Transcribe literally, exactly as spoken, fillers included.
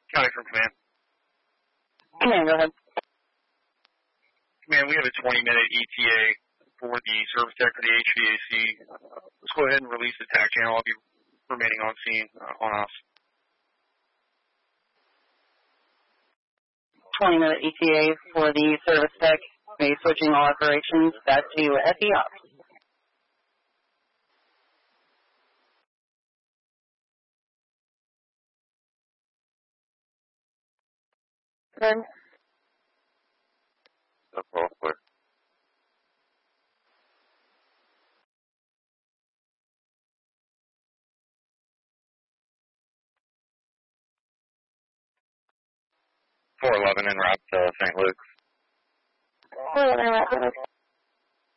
County from Command. Command, go ahead. Command, we have a twenty minute E T A for the service tech for the H V A C. Uh, let's go ahead and release the tac channel. I'll be remaining on scene, uh, on off. twenty minute E T A for the service tech. May switching all operations back to F E off. Good. That's all clear. four eleven en route to Saint Luke's. four eleven en route to Saint Luke's.